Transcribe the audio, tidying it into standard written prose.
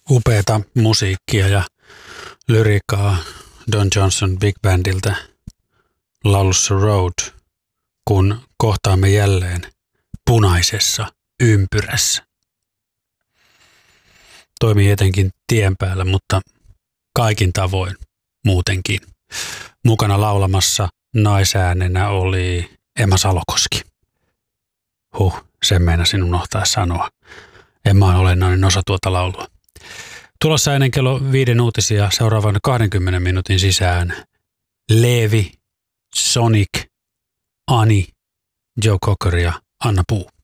Upeata musiikkia ja lyriikkaa Don Johnson Big Bandilta laulussa Road, kun kohtaamme jälleen punaisessa ympyrässä. Toimii etenkin tien päällä, mutta kaikin tavoin muutenkin. Mukana laulamassa naisäänenä oli Emma Salokoski. Sen meinasin unohtaa sanoa. Emma on olennainen osa tuota laulua. Tulossa ennen kello 5 uutisia seuraavan 20 minuutin sisään Leevi, Sonic, Ani, Joe Cocker ja Anna Puu.